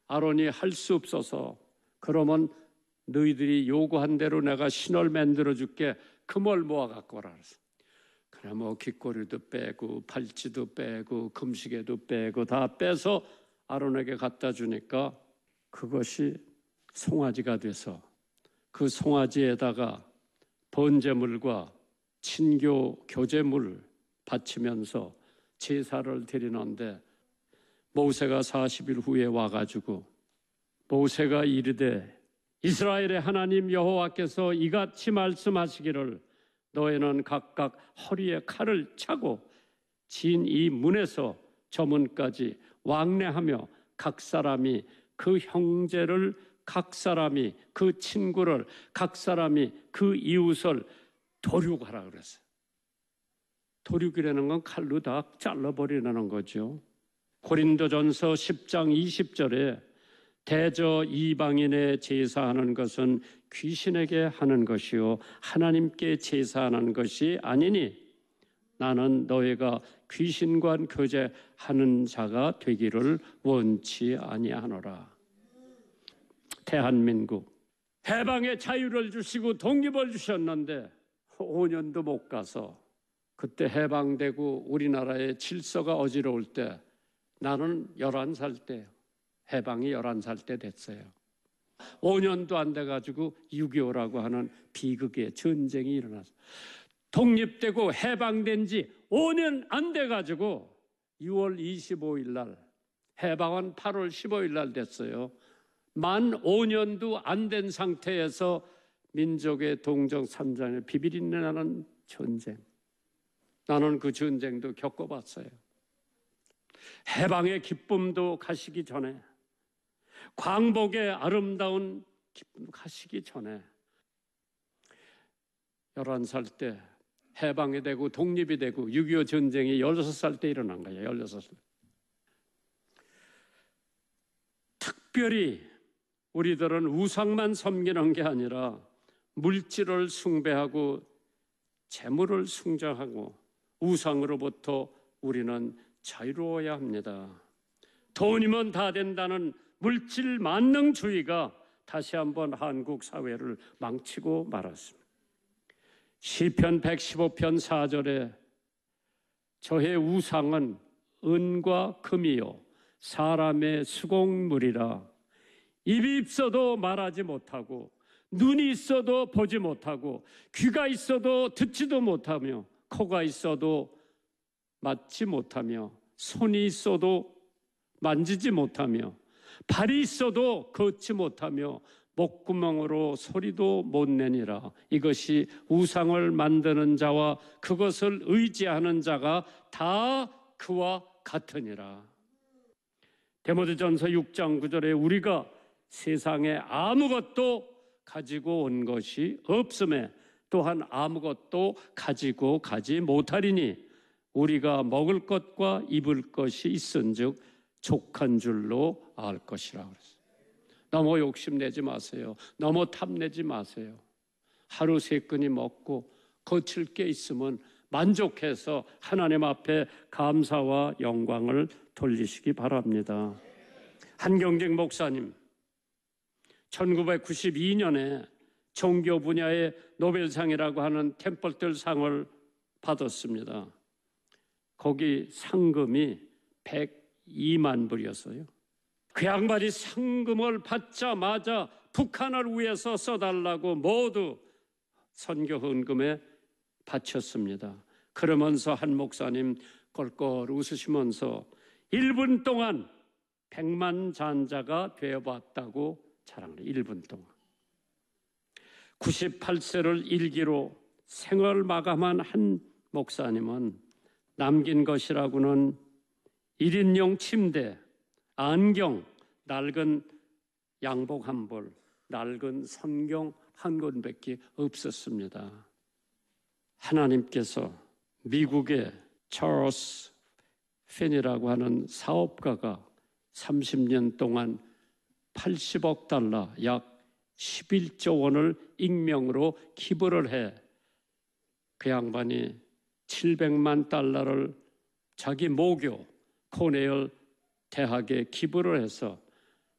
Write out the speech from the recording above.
아론이 할 수 없어서 그러면 너희들이 요구한 대로 내가 신을 만들어 줄게. 금을 모아 갖고 오라 그랬어. 그래 뭐 귓고리도 빼고 팔찌도 빼고 금시계도 빼고 다 빼서 아론에게 갖다 주니까 그것이 송아지가 돼서 그 송아지에다가 번제물과 친교 교제물 바치면서 제사를 드리는데 모세가 40일 후에 와가지고 모세가 이르되 이스라엘의 하나님 여호와께서 이같이 말씀하시기를 너희는 각각 허리에 칼을 차고 진 이 문에서 저 문까지 왕래하며 각 사람이 그 형제를 각 사람이 그 친구를 각 사람이 그 이웃을 도륙하라 그랬어요. 도륙이라는 건 칼로 다 잘라버리라는 거죠. 고린도전서 10장 20절에 대저 이방인의 제사하는 것은 귀신에게 하는 것이요 하나님께 제사하는 것이 아니니 나는 너희가 귀신과 교제하는 자가 되기를 원치 아니하노라. 대한민국 해방의 자유를 주시고 독립을 주셨는데 5년도 못 가서 그때 해방되고 우리나라의 질서가 어지러울 때 나는 11살 때예요. 해방이 11살 때 됐어요. 5년도 안 돼가지고 6.25라고 하는 비극의 전쟁이 일어났어요. 독립되고 해방된 지 5년 안 돼가지고 6월 25일 날 해방은 8월 15일 날 됐어요. 만 5년도 안 된 상태에서 민족의 동정 삼장의 비비린내 나는 전쟁. 나는 그 전쟁도 겪어봤어요. 해방의 기쁨도 가시기 전에 광복의 아름다운 기쁨도 가시기 전에 11살 때 해방이 되고 독립이 되고 6.25 전쟁이 16살 때 일어난 거예요. 16살. 특별히 우리들은 우상만 섬기는 게 아니라 물질을 숭배하고 재물을 숭장하고 우상으로부터 우리는 자유로워야 합니다. 돈이면 다 된다는 물질 만능주의가 다시 한번 한국 사회를 망치고 말았습니다. 시편 115편 4절에 저의 우상은 은과 금이요 사람의 수공물이라. 입이 있어도 말하지 못하고 눈이 있어도 보지 못하고 귀가 있어도 듣지도 못하며 코가 있어도 맡지 못하며 손이 있어도 만지지 못하며 발이 있어도 걷지 못하며 목구멍으로 소리도 못 내니라. 이것이 우상을 만드는 자와 그것을 의지하는 자가 다 그와 같으니라. 디모데전서 6장 9절에 우리가 세상에 아무것도 가지고 온 것이 없음에 또한 아무것도 가지고 가지 못하리니 우리가 먹을 것과 입을 것이 있은즉 족한 줄로 알 것이라 그랬어요. 너무 욕심내지 마세요. 너무 탐내지 마세요. 하루 세 끼니 먹고 거칠 게 있으면 만족해서 하나님 앞에 감사와 영광을 돌리시기 바랍니다. 한경직 목사님 1992년에 종교 분야의 노벨상이라고 하는 템플턴 상을 받았습니다. 거기 상금이 102만 불이었어요. 그 양반이 상금을 받자마자 북한을 위해서 써달라고 모두 선교 헌금에 바쳤습니다. 그러면서 한 목사님 껄껄 웃으시면서 1분 동안 100만 잔자가 되어봤다고 자랑을 해요. 1분 동안. 98세를 일기로 생을 마감한 한 목사님은 남긴 것이라고는 1인용 침대, 안경, 낡은 양복 한 벌, 낡은 성경 한 권밖에 없었습니다. 하나님께서 미국의 찰스 펜이라고 하는 사업가가 30년 동안 80억 달러, 약 11조 원을 익명으로 기부를 해 그 양반이 700만 달러를 자기 모교 코네일 대학에 기부를 해서